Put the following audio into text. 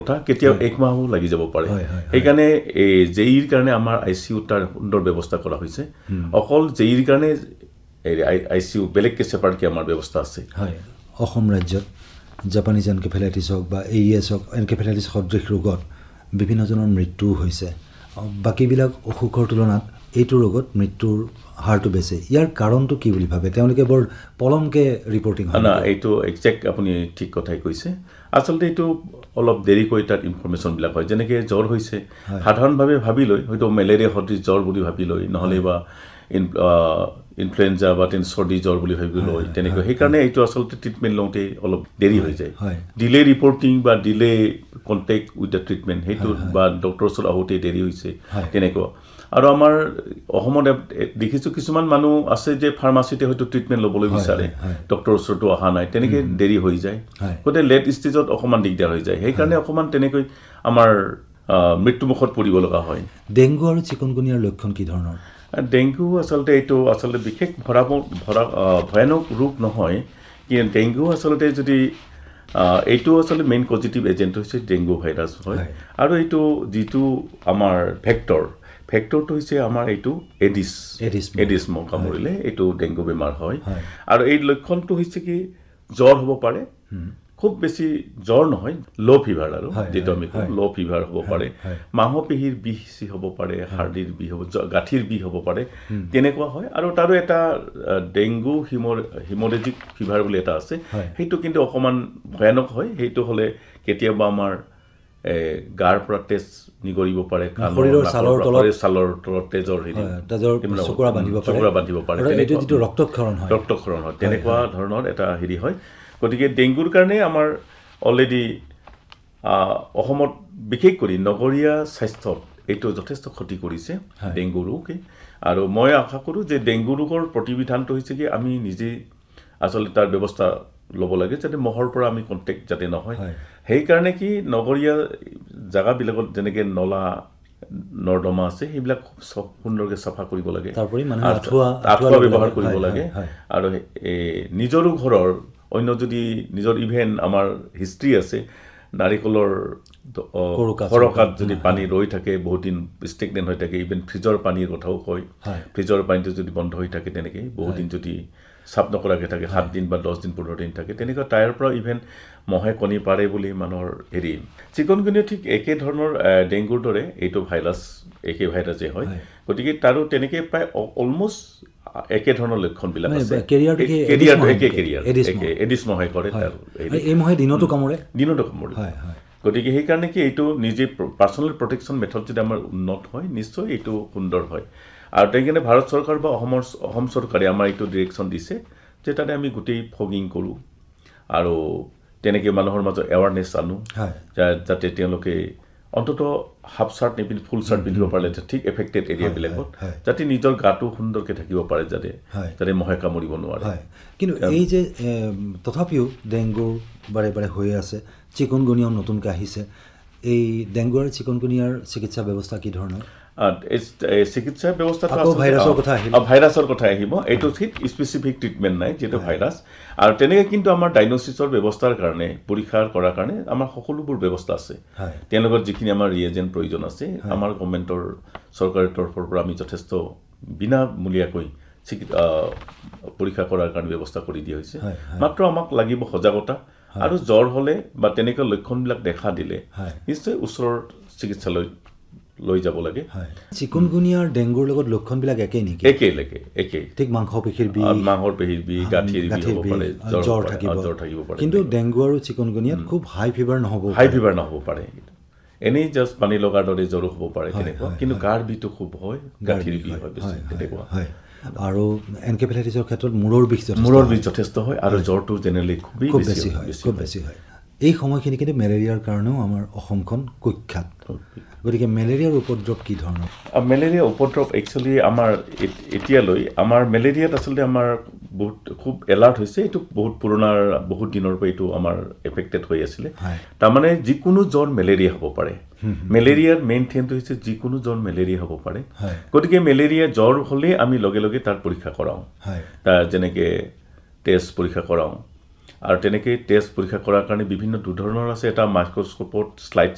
কথা কেতিয়াও এক মাহো লাগি যাব পাৰে সেইকাৰণে এই জেইৰ কাৰণে আমাৰ আইচিইউ তাৰ সুন্দৰ ব্যৱস্থা কৰা হৈছে অকল জেইৰ কাৰণে আইচিইউ বেলেগকে সেপাৰেটকে আমাৰ ব্যৱস্থা আছে হয় অসম ৰাজ্যত জাপানিজ এনকেফেলাইটিছ হওক বা এইএছ হওক এনকেফেলাইটিছ সদৃশ ৰোগত বিভিন্নজনৰ মৃত্যু হৈছে বাকীবিলাক অসুখৰ তুলনাত এইটো ৰোগত মৃত্যুৰ হাৰটো বেছি ইয়াৰ কাৰণটো কি বুলি ভাবে তেওঁলোকে বৰ পলমকে ৰিপৰ্টিং হয় না এইটো একজেক্ট আপুনি ঠিক কথাই কৈছে আচলতে এইটো অলপ দেৰিকৈ তাত ইনফৰমেশ্যনবিলাক হয় যেনেকৈ জ্বৰ হৈছে সাধাৰণভাৱে ভাবি লৈ হয়তো মেলেৰিয়া সদৃশ জ্বৰ বুলি ভাবি লৈ নহ'লে বা ইনফ্লুৱেঞ্জা বা চৰ্দি জ্বৰ বুলি ভাবি লৈ তেনেকৈ সেইকাৰণে এইটো আচলতে ট্ৰিটমেণ্ট লওঁতে অলপ দেৰি হৈ যায় ডিলে ৰিপৰ্টিং বা delay contact with the treatment সেইটো বা ডক্টৰৰ ওচৰত আহোঁতে দেৰি হৈছে তেনেকুৱা আৰু আমাৰ অসমত দেখিছোঁ কিছুমান মানুহ আছে যে ফাৰ্মাচীতে হয়তো ট্ৰিটমেণ্ট ল'বলৈ বিচাৰে ডক্টৰৰ ওচৰতো অহা নাই তেনেকৈ দেৰি হৈ যায় গতিকে লেট ষ্টেজত অকণমান দিগদাৰ হৈ যায় সেইকাৰণে অকণমান তেনেকৈ আমাৰ মৃত্যুমুখত পৰিব লগা হয় ডেংগু আৰু চিকুনগুনিয়াৰ লক্ষণ কি ধৰণৰ ডেংগু এইটো আচলতে বিশেষ ভয়ানক ৰোগ নহয় কিন্তু ডেংগু আচলতে যদি এইটো আচলতে মেইন পজিটিভ এজেণ্ট হৈছে ডেংগু ভাইৰাছ হয় আৰু এইটো যিটো আমাৰ ভেক্টৰটো হৈছে আমাৰ এইটো এডিছ মহ কামুৰিলে এইটো ডেংগু বেমাৰ হয় আৰু এই লক্ষণটো হৈছে কি জ্বৰ হ'ব পাৰে খুব বেছি জ্বৰ নহয় ল' ফিভাৰ আৰু যিটো আমি কওঁ ল' ফিভাৰ হ'ব পাৰে মাংসপেশীৰ বিষ হ'ব পাৰে হাৰ্ডিৰ বিষ হ'ব গাঁঠিৰ বিষ হ'ব পাৰে তেনেকুৱা হয় আৰু তাৰো এটা ডেংগু হিমৰেজিক ফিভাৰ বুলি এটা আছে সেইটো কিন্তু অকণমান ভয়ানক হয় সেইটো হ'লে কেতিয়াবা আমাৰ গাৰ পৰা তেজ নিগৰিব পাৰে ছালৰ তলত তেজৰ চকুৰা বান্ধিব পাৰে ৰক্তক্ষৰণ হয় তেনেকুৱা ধৰণৰ এটা হেৰি হয় গতিকে ডেংগুৰ কাৰণে আমাৰ অলৰেডি অসমত বিশেষ কৰি নগৰীয়া স্বাস্থ্যত এইটো যথেষ্ট ক্ষতি কৰিছে ডেংগু ৰোগে আৰু মই আশা কৰোঁ যে ডেংগু ৰোগৰ প্ৰতিবিধানটো হৈছে কি আমি নিজে আচলতে তাৰ ব্যৱস্থা ল'ব লাগে যাতে মহৰ পৰা আমি কণ্টেক্ট যাতে নহয় সেইকাৰণে কি নগৰীয়া জেগাবিলাকত যেনেকৈ নলা নৰ্দমা আছে সেইবিলাক সুন্দৰকৈ চাফা কৰিব লাগে আঁঠুৱা ব্যৱহাৰ কৰিব লাগে আৰু নিজৰো ঘৰৰ অন্য যদি নিজৰ ইভেন আমাৰ হিষ্ট্ৰী আছে নাৰিকলৰ সৰকাত যদি পানী ৰৈ থাকে বহুত দিন ষ্টেগনেণ্ট হৈ থাকে ইভেন ফ্ৰিজৰ পানীৰ কথাও কয় ফ্ৰিজৰ পানীটো যদি বন্ধ হৈ থাকে তেনেকৈ বহুত দিন যদি চাফ নকৰাকৈ থাকে 7 দিন বা 10 দিন 15 দিন থাকে তেনেকুৱা টায়াৰ পৰা ইভেন মহে কণী পাৰে বুলি মানুহৰ হেৰি চিকুনগুনিয়া ঠিক একে ধৰণৰ ডেংগুৰ দৰে এইটো একে ভাইৰাছে হয় গতিকে তাৰো তেনেকৈ প্ৰায় অলমষ্ট একে ধৰণৰ লক্ষণবিলাক আছে এডিছ মহে কৰে দিনতো কামোৰে গতিকে সেইকাৰণে কি এইটো নিজে পাৰ্চনেল প্ৰটেকশ্যন মেথড যদি আমাৰ উন্নত হয় নিশ্চয় এইটো সুন্দৰ হয় আৰু সেইকাৰণে ভাৰত চৰকাৰ বা অসম চৰকাৰে আমাৰ এইটো ডিৰেকশ্যন দিছে যে তাতে আমি গোটেই ফগিং কৰোঁ আৰু তেনেকৈ মানুহৰ মাজত এৱাৰনেছ আনো যাতে তেওঁলোকে অন্ততঃ হাফ চাৰ্ট নিপিন্ধি ফুল চাৰ্ট পিন্ধিব পাৰে ঠিক এফেক্টেড এৰিয়াবিলাকত যাতে নিজৰ গাটো সুন্দৰকৈ থাকিব পাৰে যাতে মহে কামুৰিব নোৱাৰে কিন্তু এই যে তথাপিও ডেংগু বাৰে বাৰে হৈ আছে চিকুনগুনিয়াও নতুনকৈ আহিছে এই ডেংগু আৰু চিকুনগুনিয়াৰ চিকিৎসা ব্যৱস্থা কি ধৰণৰ চিকিৎসা ব্যৱস্থাটো ভাইৰাছৰ কথা আহিব এইটো ঠিক স্পেচিফিক ট্ৰিটমেণ্ট নাই যিহেতু ভাইৰাছ আৰু তেনেকৈ কিন্তু আমাৰ ডাইগনচিছৰ ব্যৱস্থাৰ কাৰণে পৰীক্ষা কৰাৰ কাৰণে আমাৰ সকলোবোৰ ব্যৱস্থা আছে তেওঁলোকৰ যিখিনি আমাৰ ৰিয়েজেণ্ট প্ৰয়োজন আছে আমাৰ গভৰ্ণমেণ্টৰ চৰকাৰৰ তৰফৰ পৰা আমি যথেষ্ট বিনামূলীয়াকৈ পৰীক্ষা কৰাৰ কাৰণে ব্যৱস্থা কৰি দিয়া হৈছে মাত্ৰ আমাক লাগিব সজাগতা আৰু জ্বৰ হ'লে বা তেনেকুৱা লক্ষণবিলাক দেখা দিলে নিশ্চয় ওচৰৰ চিকিৎসালয় লৈ যাব লাগে চিকুনগুনিয়াৰ ডেংগুৰ লগত লক্ষণবিলাক একেই নেকি একেই ঠিক মাংসপেশীৰ বিষ গাঁঠিৰ বিষ হ'ব পাৰে জ্বৰ থাকিব পাৰে কিন্তু ডেংগু আৰু চিকুনগুনিয়াত খুব হাই ফিভাৰ নহ'ব পাৰে এনেই জাষ্ট পানী লগাৰ দৰে জ্বৰো হ'ব পাৰে তেনেকুৱা কিন্তু গাৰ বিষটো খুব হয় গাঁঠিৰ বিষ হয় বেছি তেনেকুৱা আৰু এনকেফেলাইটিছৰ ক্ষেত্ৰত মূৰৰ বিষ যথেষ্ট হয় আৰু জ্বৰটো জেনেৰেলি খুব বেছি হয় এই সময়খিনি কিন্তু মেলেৰিয়াৰ কাৰণেও আমাৰ অসমখন কুখ্যাত গতিকে মেলেৰিয়াৰ উপদ্ৰৱ কি ধৰণৰ মেলেৰিয়া উপদ্ৰৱ একচুৱেলি আমাৰ এতিয়ালৈ আমাৰ মেলেৰিয়াত আচলতে আমাৰ খুব এলাৰ্ট হৈছে এইটো বহুত দিনৰ পৰা এইটো আমাৰ এফেক্টেড হৈ আছিলে তাৰমানে যিকোনো জ্বৰ মেলেৰিয়া হ'ব পাৰে মেলেৰিয়াৰ মেইন থিমটো হৈছে যিকোনো জ্বৰ মেলেৰিয়া হ'ব পাৰে গতিকে মেলেৰিয়া জ্বৰ হ'লে আমি লগে লগে তাৰ পৰীক্ষা কৰাওঁ যেনেকৈ তেজ পৰীক্ষা কৰাওঁ আৰু তেনেকৈ তেজ পৰীক্ষা কৰাৰ কাৰণে বিভিন্ন দুধৰণৰ আছে এটা মাইক্ৰস্কোপত শ্লাইড